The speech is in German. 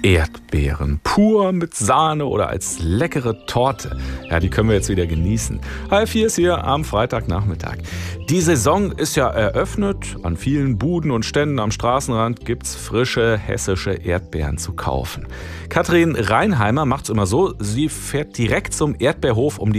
Erdbeeren, pur mit Sahne oder als leckere Torte. Ja, die können wir jetzt wieder genießen. 3:30 ist hier am Freitagnachmittag. Die Saison ist ja eröffnet. An vielen Buden und Ständen am Straßenrand gibt's frische hessische Erdbeeren zu kaufen. Katrin Reinheimer macht's immer so. Sie fährt direkt zum Erdbeerhof um die